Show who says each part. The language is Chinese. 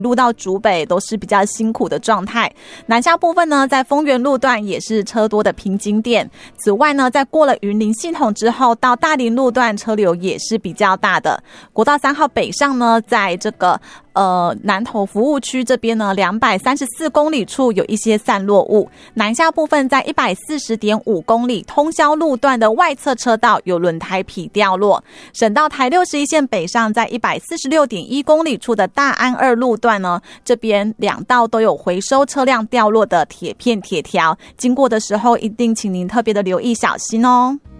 Speaker 1: 路到竹北都是比较辛苦的状态。南下部分呢，在丰原路段也是车多的瓶颈点。此外呢，在过了云林系统之后，到大林路段车流也是比较大的。国道3号北上呢，在这个南投服务区这边呢，234公里处有一些散落物。南下部分在 140.5 公里通霄路段的外侧车道有轮胎皮掉落。省道台61线北上在 146.1 公里处的大安2路段呢，这边2道都有回收车辆掉落的铁片铁条，经过的时候一定请您特别的留意小心哦。